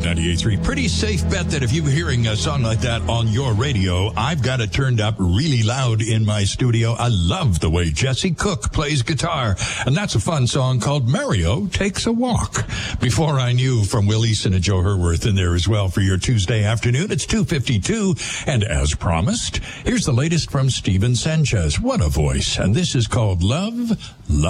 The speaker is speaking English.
98.3. Pretty safe bet that if you're hearing a song like that on your radio, I've got it turned up really loud in my studio. I love the way Jesse Cook plays guitar. And that's a fun song called Mario Takes a Walk. Before I Knew from Will Eason and Joe Herworth in there as well for your Tuesday afternoon. It's 2:52. And as promised, here's the latest from Steven Sanchez. What a voice. And this is called Love.